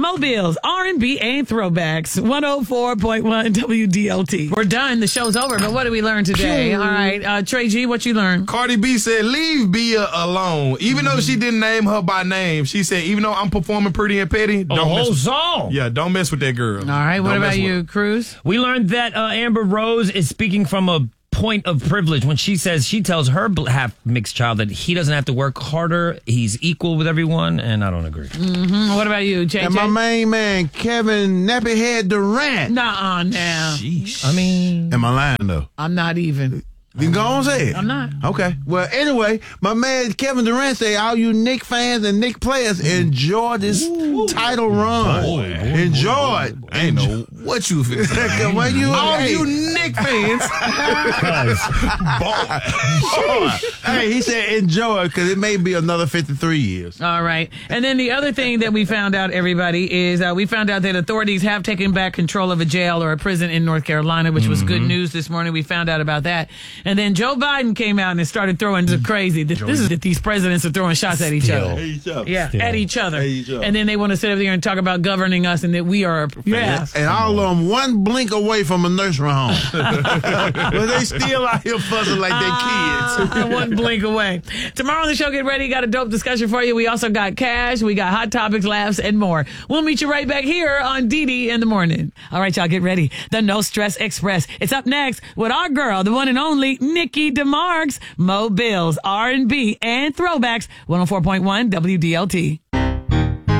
Mobiles, R&B, and throwbacks. 104.1 WDLT. We're done. The show's over, but what did we learn today? All right, Trey G, what you learned? Cardi B said, leave Bia alone. Even though she didn't name her by name, she said, even though I'm performing Pretty and Petty, don't mess with that girl. All right, what about you, Cruz? We learned that Amber Rose is speaking from a point of privilege when she says she tells her half-mixed child that he doesn't have to work harder, he's equal with everyone, and I don't agree. What about you, JJ? And my main man, Kevin Nappyhead Durant. Nuh-uh now. Sheesh. I mean... Am I lying, though? I'm not even. Then go on and say it. I'm not. Okay. Well, anyway, my man Kevin Durant say, all you Knicks fans and Knicks players enjoy this title run. Enjoy it. I ain't know what you feel. All you Knicks fans. Hey, he said enjoy it because it may be another 53 years. All right. And then the other thing that we found out, everybody, is we found out that authorities have taken back control of a jail or a prison in North Carolina, which was good news this morning. We found out about that. And then Joe Biden came out and started throwing the crazy. This is that these presidents are throwing shots at each other. At each other. And then they want to sit up there and talk about governing us and that we are. And all of them one blink away from a nursery home. But they still out here fussing like they're kids. One blink away. Tomorrow on the show, get ready. Got a dope discussion for you. We also got cash. We got hot topics, laughs, and more. We'll meet you right back here on DD in the morning. All right, y'all, get ready. The No Stress Express. It's up next with our girl, the one and only Nikki DeMarks. Mobiles, R&B, and throwbacks. 104.1 WDLT.